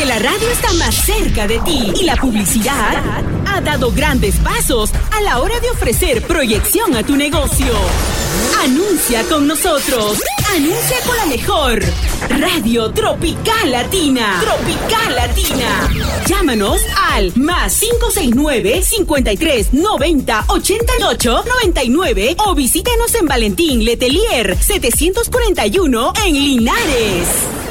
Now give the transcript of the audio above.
porque la radio está más cerca de ti y la publicidad ha dado grandes pasos a la hora de ofrecer proyección a tu negocio. Anuncia con nosotros. Anuncia con la mejor Radio Tropical Latina. Tropical Latina. Llámanos al +569 53 90 88 99 o visítanos en Valentín Letelier 741 en Linares.